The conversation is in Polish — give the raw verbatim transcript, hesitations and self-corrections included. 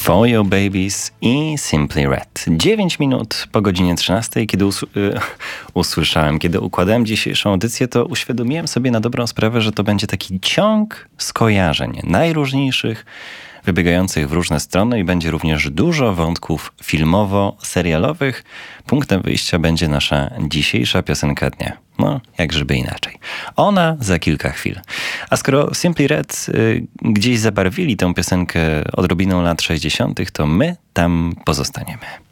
For Your Babies i Simply Red. dziewięć minut po godzinie trzynastej, kiedy us- y- usłyszałem, kiedy układałem dzisiejszą audycję, to uświadomiłem sobie na dobrą sprawę, że to będzie taki ciąg skojarzeń najróżniejszych, wybiegających w różne strony i będzie również dużo wątków filmowo-serialowych. Punktem wyjścia będzie nasza dzisiejsza piosenka dnia. No, jak żeby inaczej. Ona za kilka chwil. A skoro Simply Red y, gdzieś zabarwili tę piosenkę odrobiną lat sześćdziesiątych, to my tam pozostaniemy.